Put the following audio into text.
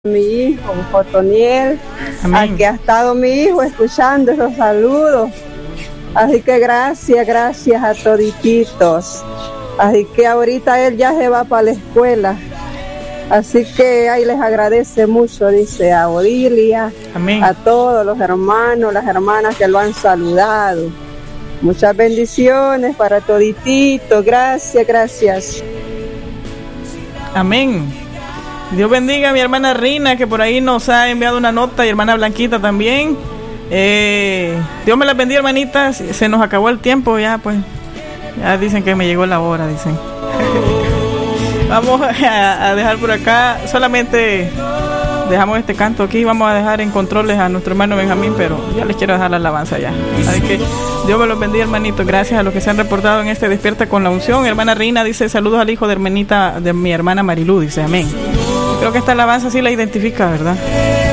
Mi hijo, Otoniel, aquí ha estado mi hijo escuchando esos saludos. Así que gracias a todititos. Así que ahorita él ya se va para la escuela. Así que ahí les agradece mucho, dice a Odilia, amén, a todos los hermanos, las hermanas que lo han saludado. Muchas bendiciones para todititos. Gracias. Amén. Dios bendiga a mi hermana Rina, que por ahí nos ha enviado una nota, y hermana Blanquita también. Dios me las bendiga, hermanitas. Se nos acabó el tiempo ya, pues. Ya dicen que me llegó la hora, dicen. Vamos a dejar por acá. Solamente dejamos este canto aquí. Vamos a dejar en controles a nuestro hermano Benjamín, pero ya les quiero dejar la alabanza ya. Así que Dios me los bendiga, hermanitos. Gracias a los que se han reportado en este Despierta con la Unción. Hermana Rina dice saludos al hijo de mi hermana Marilú, dice amén. Creo que esta alabanza sí la identifica, ¿verdad?